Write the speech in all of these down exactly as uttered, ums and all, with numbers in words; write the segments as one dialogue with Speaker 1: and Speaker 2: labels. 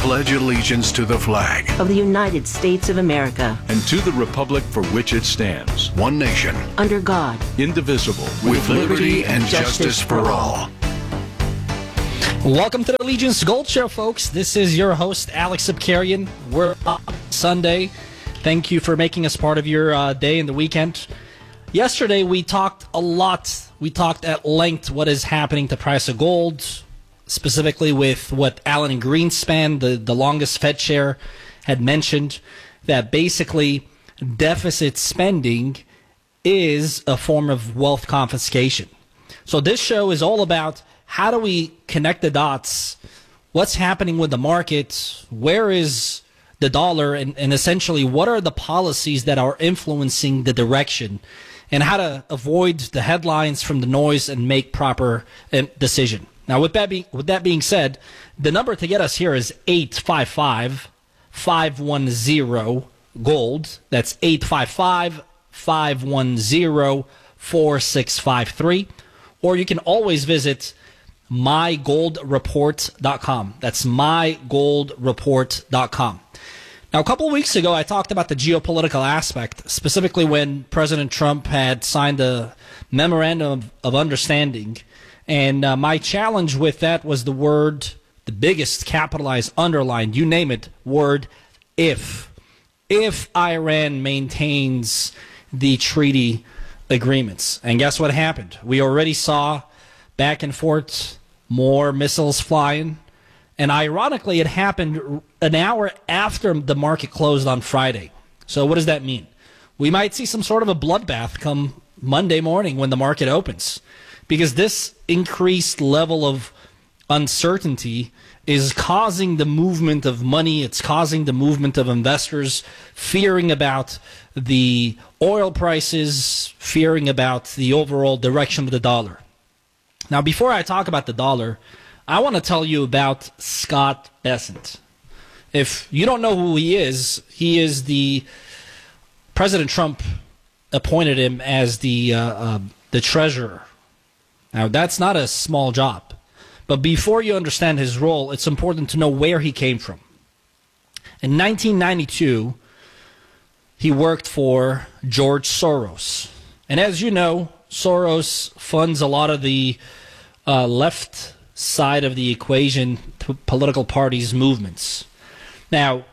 Speaker 1: pledge allegiance to the flag
Speaker 2: of the United States of America
Speaker 1: and to the republic for which it stands, one nation,
Speaker 2: under God,
Speaker 1: indivisible, with liberty and justice for all.
Speaker 3: Welcome to the Allegiance Gold Show, folks. This is your host, Alex Sibkarian. We're on Sunday. Thank you for making us part of your uh, day and the weekend. Yesterday, we talked a lot. We talked at length what is happening to price of gold, specifically with what Alan Greenspan, the, the longest Fed chair, had mentioned, that basically deficit spending is a form of wealth confiscation. So this show is all about how do we connect the dots, what's happening with the market, where is the dollar, and, and essentially what are the policies that are influencing the direction, and how to avoid the headlines from the noise and make proper uh, decision. Now, with that, be, with that being said, the number to get us here is eight five five, five one zero, GOLD. That's eight five five, five one zero, four six five three. Or you can always visit my gold report dot com. That's my gold report dot com. Now, a couple of weeks ago, I talked about the geopolitical aspect, specifically when President Trump had signed a memorandum of, of understanding. And uh, my challenge with that was the word, the biggest capitalized, underlined, you name it, word if. If Iran maintains the treaty agreements. And guess what happened? We already saw back and forth more missiles flying. And ironically, it happened an hour after the market closed on Friday. So what does that mean? We might see some sort of a bloodbath come Monday morning when the market opens. Because this increased level of uncertainty is causing the movement of money. It's causing the movement of investors fearing about the oil prices, fearing about the overall direction of the dollar. Now, before I talk about the dollar, I want to tell you about Scott Bessent. If you don't know who he is, he is the President Trump appointed him as the uh, uh, the treasurer. Now, that's not a small job. But before you understand his role, it's important to know where he came from. In nineteen ninety-two, he worked for George Soros. And as you know, Soros funds a lot of the uh, left side of the equation, p- political parties' movements. Now,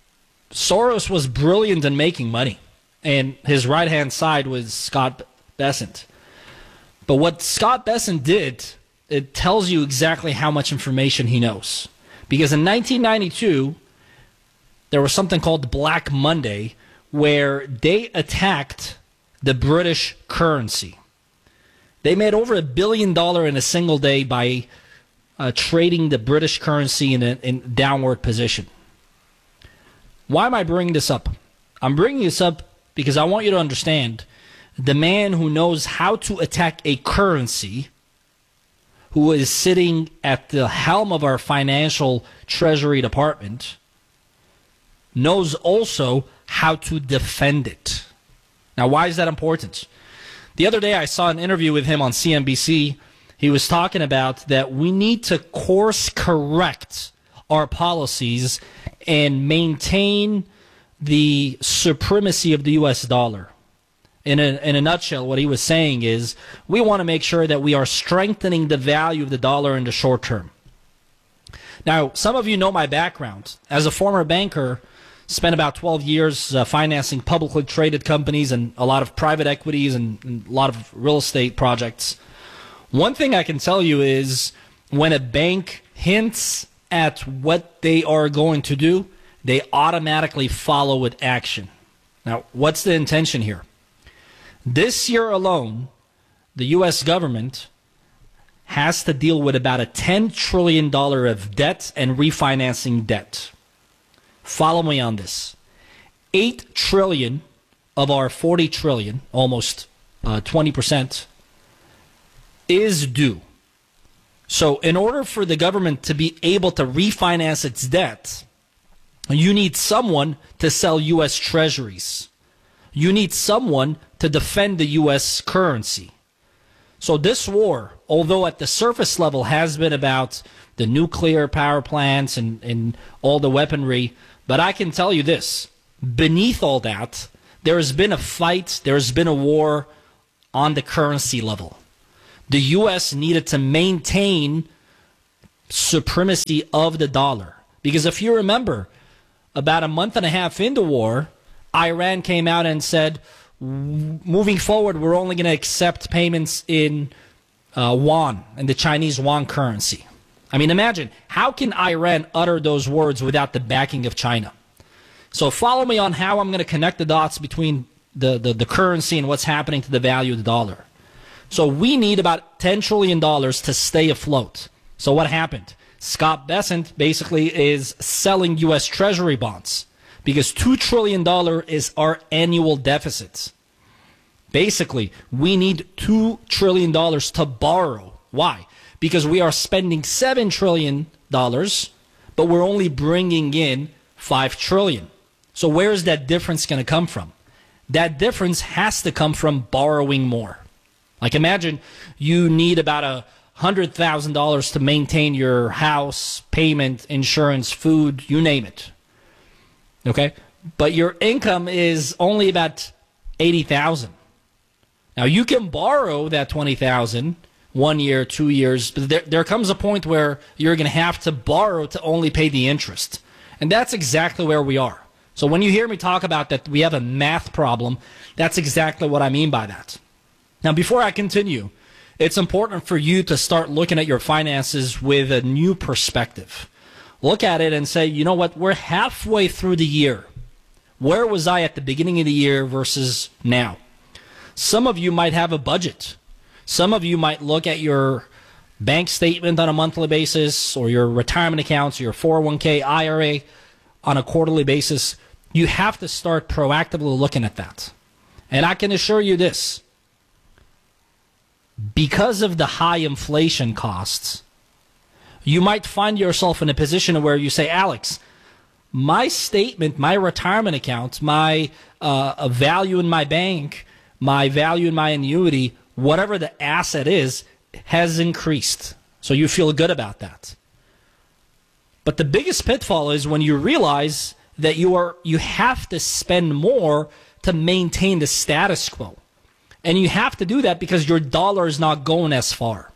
Speaker 3: Soros was brilliant in making money, and his right-hand side was Scott Bessent. But what Scott Bessent did, it tells you exactly how much information he knows. Because in nineteen ninety-two, there was something called Black Monday, where they attacked the British currency. They made over a billion dollars in a single day by uh, trading the British currency in a in downward position. Why am I bringing this up? I'm bringing this up because I want you to understand the man who knows how to attack a currency, who is sitting at the helm of our financial treasury department, knows also how to defend it. Now, why is that important? The other day I saw an interview with him on C N B C. He was talking about that we need to course correct our policies and maintain the supremacy of the U S dollar. In a, in a nutshell, what he was saying is we want to make sure that we are strengthening the value of the dollar in the short term. Now, some of you know my background. As a former banker, spent about twelve years uh, financing publicly traded companies and a lot of private equities and, and a lot of real estate projects. One thing I can tell you is when a bank hints at what they are going to do, they automatically follow with action. Now, what's the intention here? This year alone, the U S government has to deal with about a ten trillion dollars of debt and refinancing debt. Follow me on this. eight trillion dollars of our forty trillion dollars, almost uh, twenty percent, is due. So in order for the government to be able to refinance its debt, you need someone to sell U S treasuries. You need someone to defend the U S currency. So this war although at the surface level has been about the nuclear power plants and, and all the weaponry. But I can tell you this, beneath all that, there has been a fight, there has been a war on the currency level. The U S needed to maintain supremacy of the dollar. Because if you remember, about a month and a half into war, Iran came out and said, moving forward, we're only going to accept payments in uh, yuan, and the Chinese yuan currency. I mean, imagine, how can Iran utter those words without the backing of China? So follow me on how I'm going to connect the dots between the, the, the currency and what's happening to the value of the dollar. So we need about ten trillion dollars to stay afloat. So what happened? Scott Bessent basically is selling U S Treasury bonds because two trillion dollars is our annual deficit. Basically, we need two trillion dollars to borrow. Why? Because we are spending seven trillion dollars, but we're only bringing in five trillion dollars. So where is that difference going to come from? That difference has to come from borrowing more. Like imagine you need about a one hundred thousand dollars to maintain your house, payment, insurance, food, you name it. Okay? But your income is only about eighty thousand dollars. Now you can borrow that twenty thousand dollars one year, two years, but there, there comes a point where you're going to have to borrow to only pay the interest. And that's exactly where we are. So when you hear me talk about that we have a math problem, that's exactly what I mean by that. Now, before I continue, it's important for you to start looking at your finances with a new perspective. Look at it and say, you know what, we're halfway through the year. Where was I at the beginning of the year versus now? Some of you might have a budget. Some of you might look at your bank statement on a monthly basis or your retirement accounts, your four oh one k, I R A on a quarterly basis. You have to start proactively looking at that. And I can assure you this. Because of the high inflation costs, you might find yourself in a position where you say, Alex, my statement, my retirement account, my uh, value in my bank, my value in my annuity, whatever the asset is, has increased. So you feel good about that. But the biggest pitfall is when you realize that you are you have to spend more to maintain the status quo. And you have to do that because your dollar is not going as far.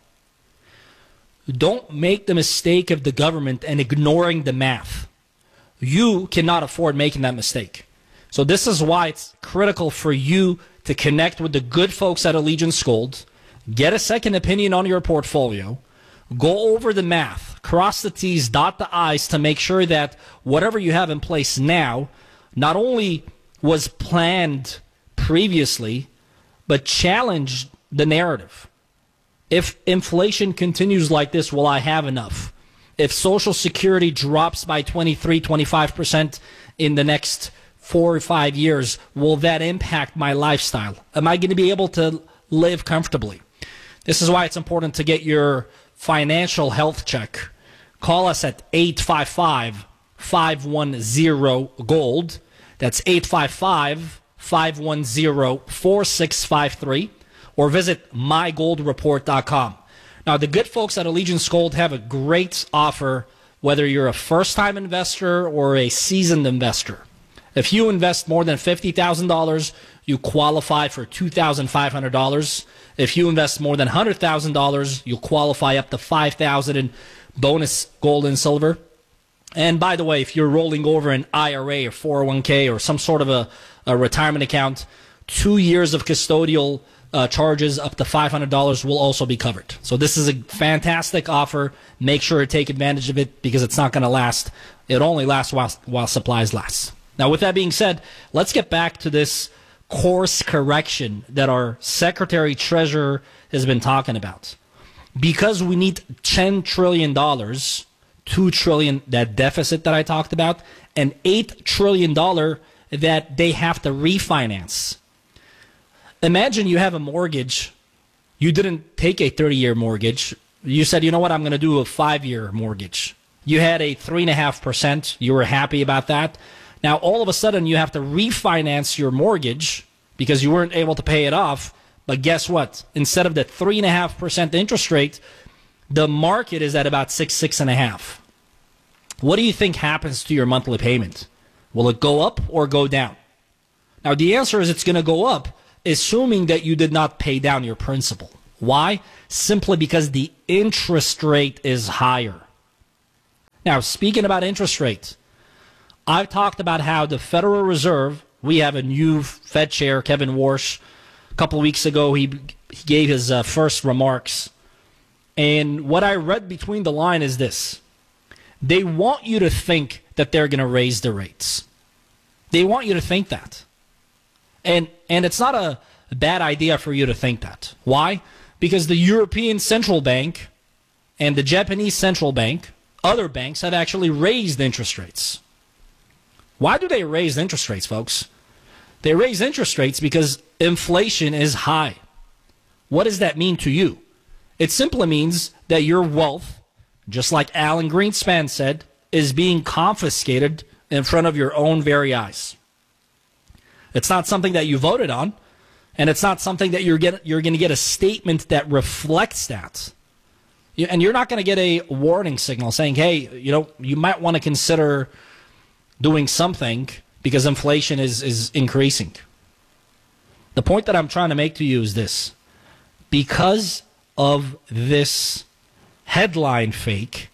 Speaker 3: Don't make the mistake of the government and ignoring the math. You cannot afford making that mistake. So this is why it's critical for you to connect with the good folks at Allegiance Gold, get a second opinion on your portfolio, go over the math, cross the T's, dot the I's to make sure that whatever you have in place now not only was planned previously, but challenge the narrative. If inflation continues like this, will I have enough? If Social Security drops by twenty-three, twenty-five percent in the next four or five years, will that impact my lifestyle? Am I going to be able to live comfortably? This is why it's important to get your financial health check. Call us at eight five five, five one zero, GOLD. That's eight five five, five one zero, four six five three. Or visit my gold report dot com. Now, the good folks at Allegiance Gold have a great offer, whether you're a first-time investor or a seasoned investor. If you invest more than fifty thousand dollars, you qualify for two thousand five hundred dollars. If you invest more than one hundred thousand dollars, you'll qualify up to five thousand dollars in bonus gold and silver. And by the way, if you're rolling over an I R A or four oh one k or some sort of a, a retirement account, two years of custodial uh, charges up to five hundred dollars will also be covered. So this is a fantastic offer. Make sure to take advantage of it because it's not going to last. It only lasts while, while supplies last. Now, with that being said, let's get back to this course correction that our Secretary Treasurer has been talking about. Because we need ten trillion dollars, two trillion dollars, that deficit that I talked about, and eight trillion dollars that they have to refinance. Imagine you have a mortgage. You didn't take a thirty-year mortgage. You said, you know what, I'm going to do a five-year mortgage. You had a three point five percent. You were happy about that. Now, all of a sudden, you have to refinance your mortgage because you weren't able to pay it off, But guess what? Instead of the three point five percent interest rate, the market is at about six, six point five. What do you think happens to your monthly payment? Will it go up or go down? Now, the answer is it's going to go up, assuming that you did not pay down your principal. Why? Simply because the interest rate is higher. Now, speaking about interest rates, I've talked about how the Federal Reserve, we have a new Fed chair, Kevin Warsh. A couple of weeks ago, he, he gave his uh, first remarks. And what I read between the line is this. They want you to think that they're going to raise the rates. They want you to think that. And and it's not a bad idea for you to think that. Why? Because the European Central Bank and the Japanese Central Bank, other banks, have actually raised interest rates. Why do they raise interest rates, folks? They raise interest rates because inflation is high. What does that mean to you? It simply means that your wealth, just like Alan Greenspan said, is being confiscated in front of your own very eyes. It's not something that you voted on, and it's not something that you're get, you're going to get a statement that reflects that. You, and you're not going to get a warning signal saying, hey, you know, you might want to consider doing something because inflation is, is increasing. The point that I'm trying to make to you is this. Because of this headline fake,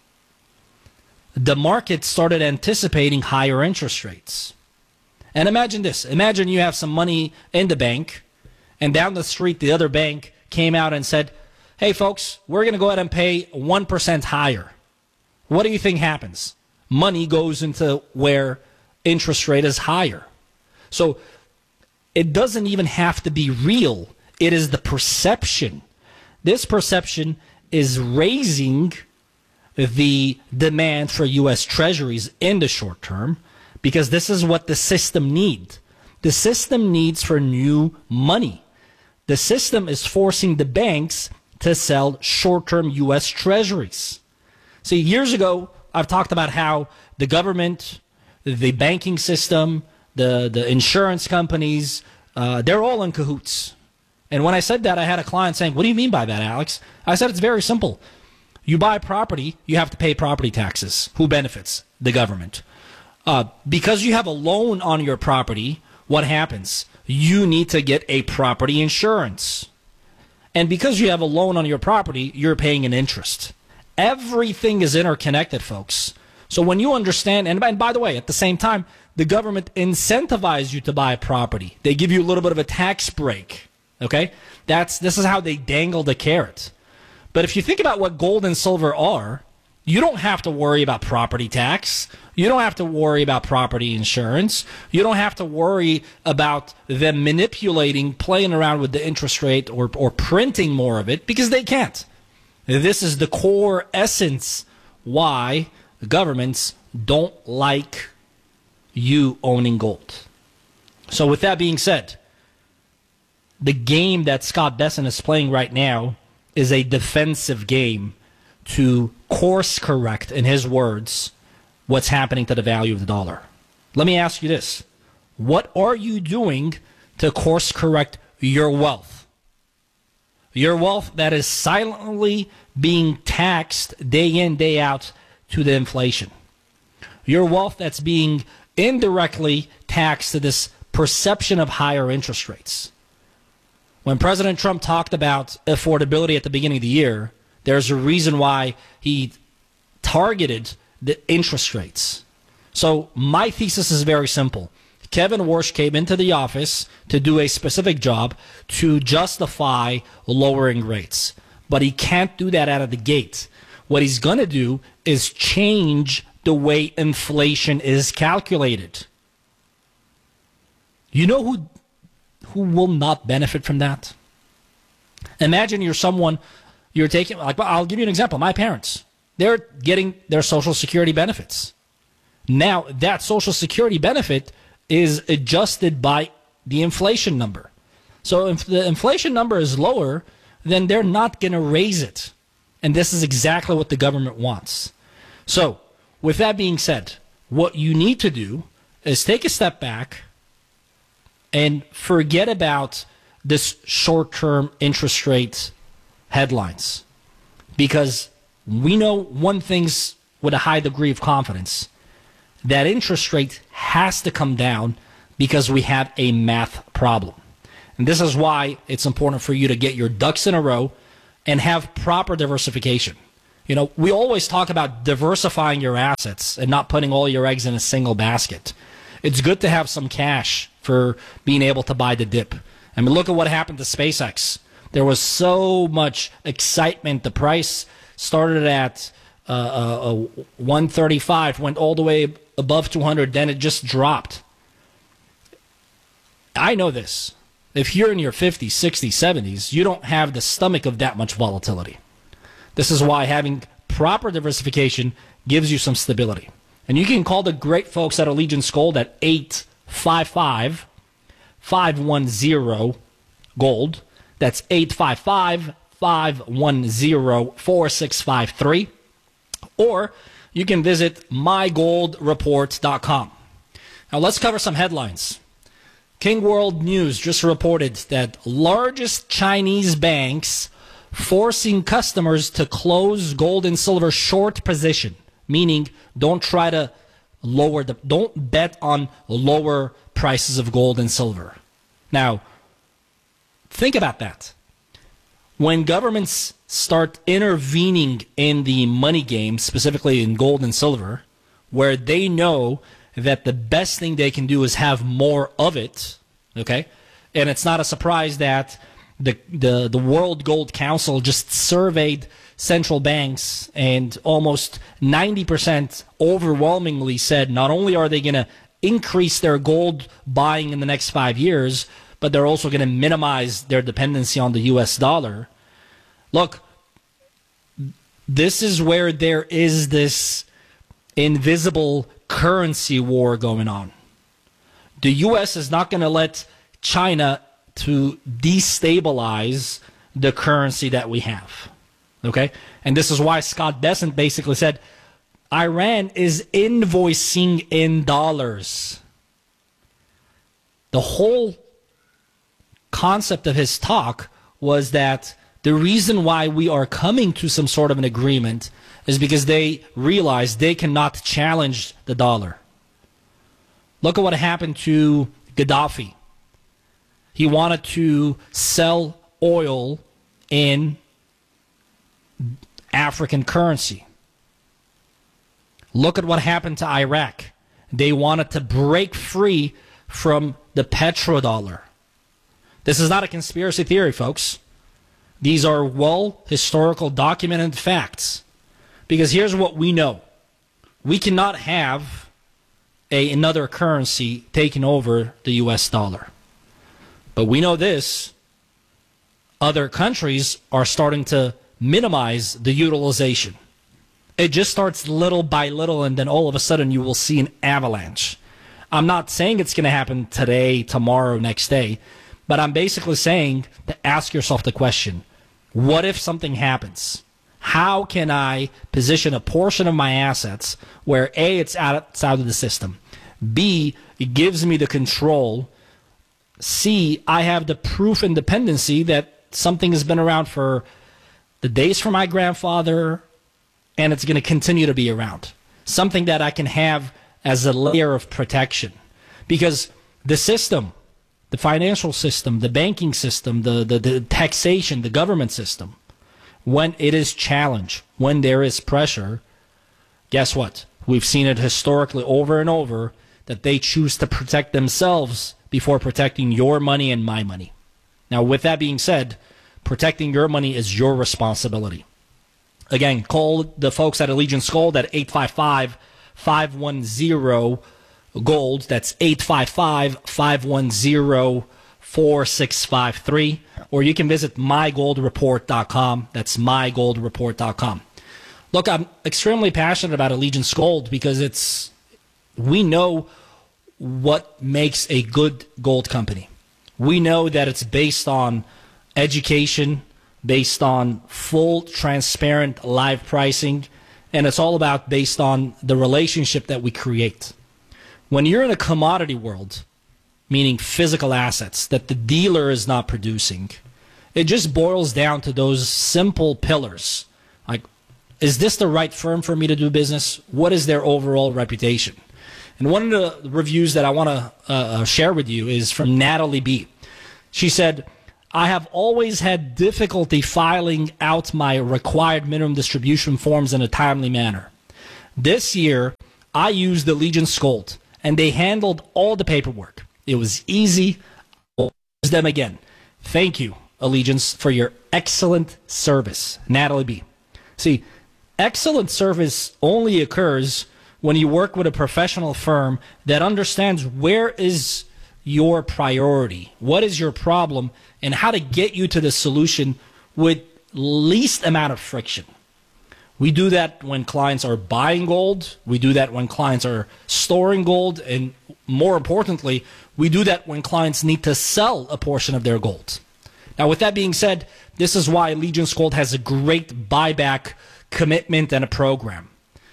Speaker 3: the market started anticipating higher interest rates. And imagine this. Imagine you have some money in the bank, and down the street, the other bank came out and said, hey, folks, we're going to go ahead and pay one percent higher. What do you think happens? Money goes into where interest rate is higher. So it doesn't even have to be real. It is the perception. This perception is raising the demand for U S Treasuries in the short term, because this is what the system needs. The system needs for new money. The system is forcing the banks to sell short-term U S Treasuries. See, years ago, I've talked about how the government, the banking system, the, the insurance companies, uh, they're all in cahoots. And when I said that, I had a client saying, what do you mean by that, Alex? I said, it's very simple. You buy property, you have to pay property taxes. Who benefits? The government. Uh, because you have a loan on your property, what happens? You need to get a property insurance. And because you have a loan on your property, you're paying an interest. Everything is interconnected, folks. So when you understand, and by, and by the way, at the same time, the government incentivizes you to buy property. They give you a little bit of a tax break. Okay? That's this is how they dangle the carrot. But if you think about what gold and silver are, you don't have to worry about property tax. You don't have to worry about property insurance. You don't have to worry about them manipulating, playing around with the interest rate or, or printing more of it, because they can't. This is the core essence why the governments don't like you owning gold. So with that being said, the game that Scott Bessent is playing right now is a defensive game to course correct, in his words, what's happening to the value of the dollar. Let me ask you this. What are you doing to course correct your wealth? Your wealth that is silently being taxed day in, day out to the inflation. Your wealth that's being indirectly taxed to this perception of higher interest rates. When President Trump talked about affordability at the beginning of the year, there's a reason why he targeted the interest rates. So my thesis is very simple. Kevin Warsh came into the office to do a specific job to justify lowering rates. But he can't do that out of the gate. What he's going to do is change the way inflation is calculated. You know who who will not benefit from that? Imagine you're someone, you're taking, like, I'll give you an example. My parents, they're getting their Social Security benefits. Now, that Social Security benefit is adjusted by the inflation number. So if the inflation number is lower, then they're not going to raise it. And this is exactly what the government wants. So, with that being said, what you need to do is take a step back and forget about this short-term interest rate headlines, because we know one thing's with a high degree of confidence, that interest rate has to come down because we have a math problem. And this is why it's important for you to get your ducks in a row and have proper diversification. You know, we always talk about diversifying your assets and not putting all your eggs in a single basket. It's good to have some cash for being able to buy the dip. I mean, look at what happened to SpaceX. There was so much excitement. The price started at uh, uh, one thirty-five, went all the way above two hundred, then it just dropped. I know this. If you're in your fifties, sixties, seventies, you don't have the stomach of that much volatility. This is why having proper diversification gives you some stability. And you can call the great folks at Allegiance Gold at eight five five, five one zero, GOLD. That's eight five five, five one zero, four six five three. Or you can visit my gold report dot com. Now let's cover some headlines. King World News just reported that largest Chinese banks forcing customers to close gold and silver short position, meaning don't try to lower the, don't bet on lower prices of gold and silver. Now, think about that. When governments start intervening in the money game, specifically in gold and silver, where they know that the best thing they can do is have more of it, okay? And it's not a surprise that the the, the World Gold Council just surveyed central banks, and almost ninety percent overwhelmingly said not only are they going to increase their gold buying in the next five years, but they're also going to minimize their dependency on the U S dollar. Look, this is where there is this invisible currency war going on. The U S is not going to let China to destabilize the currency that we have. Okay? And this is why Scott Bessent basically said Iran is invoicing in dollars. The whole concept of his talk was that the reason why we are coming to some sort of an agreement is because they realize they cannot challenge the dollar. Look at what happened to Gaddafi. He wanted to sell oil in African currency. Look at what happened to Iraq. They wanted to break free from the petrodollar. This is not a conspiracy theory, folks. These are well historical documented facts. Because here's what we know. We cannot have a, another currency taking over the U S dollar. But we know this. Other countries are starting to minimize the utilization. It just starts little by little, and then all of a sudden you will see an avalanche. I'm not saying it's going to happen today, tomorrow, next day, but I'm basically saying to ask yourself the question, what if something happens? How can I position a portion of my assets where A, it's outside of the system, B, it gives me the control, C, I have the proof and dependency that something has been around for the days for my grandfather, and it's going to continue to be around. Something that I can have as a layer of protection. Because the system, the financial system, the banking system, the, the, the taxation, the government system, when it is challenged, when there is pressure, guess what? We've seen it historically over and over that they choose to protect themselves before protecting your money and my money. Now, with that being said, protecting your money is your responsibility. Again, call the folks at Allegiance Gold at eight five five, five one zero, GOLD. That's eight five five, five one zero, four six five three. Or you can visit my gold report dot com. That's my gold report dot com. Look, I'm extremely passionate about Allegiance Gold because it's we know what makes a good gold company. We know that it's based on education, based on full, transparent, live pricing, and it's all about based on the relationship that we create. When you're in a commodity world, meaning physical assets that the dealer is not producing, it just boils down to those simple pillars. Like, is this the right firm for me to do business? What is their overall reputation? And one of the reviews that I want to uh, share with you is from Natalie B. She said, I have always had difficulty filing out my required minimum distribution forms in a timely manner. This year, I used Allegiance Gold, and they handled all the paperwork. It was easy. I'll use them again. Thank you, Allegiance, for your excellent service. Natalie B. See, excellent service only occurs when you work with a professional firm that understands where is your priority, what is your problem, and how to get you to the solution with least amount of friction. We do that when clients are buying gold. We do that when clients are storing gold. And more importantly, we do that when clients need to sell a portion of their gold. Now, with that being said, this is why Allegiance Gold has a great buyback commitment and a program.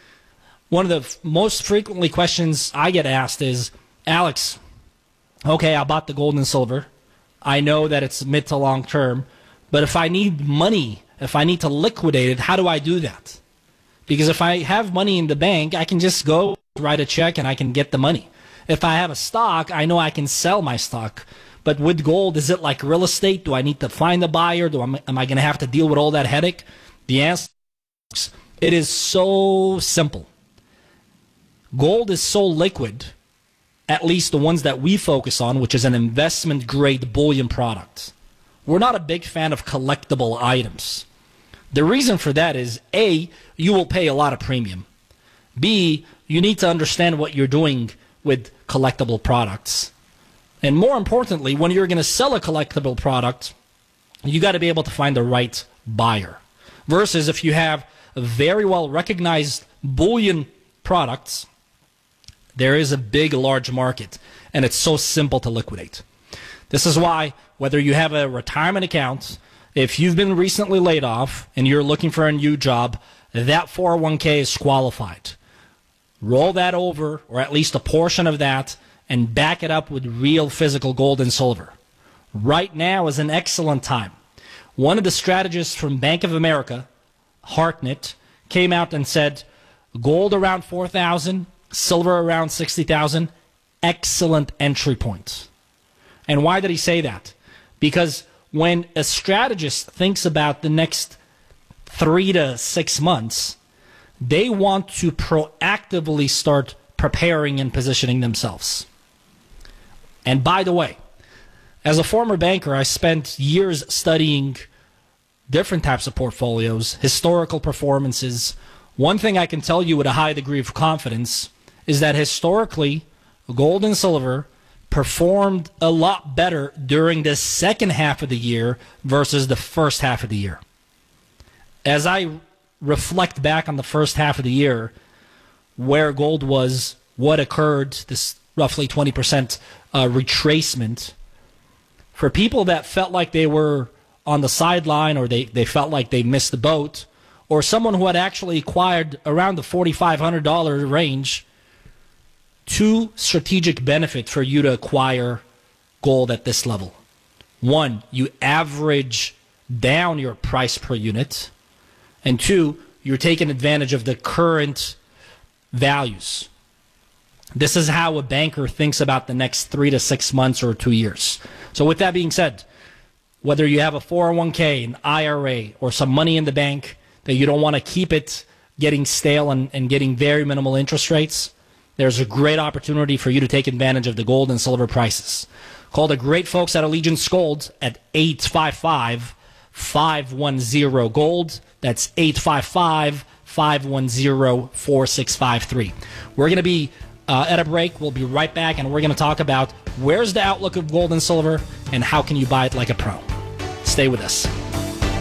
Speaker 3: One of the f- most frequently questions I get asked is, Alex, okay, I bought the gold and silver. I know that it's mid to long term, but if I need money, if I need to liquidate it, how do I do that? Because if I have money in the bank, I can just go write a check and I can get the money. If I have a stock, I know I can sell my stock. But with gold, is it like real estate? Do I need to find a buyer? Do I, am I going to have to deal with all that headache? The answer is, it is so simple. Gold is so liquid, at least the ones that we focus on, which is an investment-grade bullion product. We're not a big fan of collectible items. The reason for that is, A, you will pay a lot of premium. B, you need to understand what you're doing with collectible products. And more importantly, when you're going to sell a collectible product, you got to be able to find the right buyer. Versus if you have a very well-recognized bullion products, there is a big, large market, and it's so simple to liquidate. This is why, whether you have a retirement account, if you've been recently laid off and you're looking for a new job, that four oh one k is qualified. Roll that over, or at least a portion of that, and back it up with real physical gold and silver. Right now is an excellent time. One of the strategists from Bank of America, Hartnett, came out and said, gold around four thousand, silver around sixty thousand, excellent entry point. And why did he say that? Because when a strategist thinks about the next three to six months, they want to proactively start preparing and positioning themselves. And by the way, as a former banker, I spent years studying different types of portfolios, historical performances. One thing I can tell you with a high degree of confidence is that historically, gold and silver performed a lot better during the second half of the year versus the first half of the year. As I reflect back on the first half of the year, where gold was, what occurred, this roughly twenty percent uh, retracement, for people that felt like they were on the sideline or they, they felt like they missed the boat, or someone who had actually acquired around the four thousand five hundred dollars range, two strategic benefits for you to acquire gold at this level. One, you average down your price per unit. And two, you're taking advantage of the current values. This is how a banker thinks about the next three to six months or two years. So with that being said, whether you have a four oh one k, an I R A, or some money in the bank that you don't want to keep it getting stale and, and getting very minimal interest rates, there's a great opportunity for you to take advantage of the gold and silver prices. Call the great folks at Allegiance Gold at eight five five, five one zero, gold. That's eight five five, five one zero, four six five three. We're going to be uh, at a break. We'll be right back, and we're going to talk about where's the outlook of gold and silver and how can you buy it like a pro. Stay with us.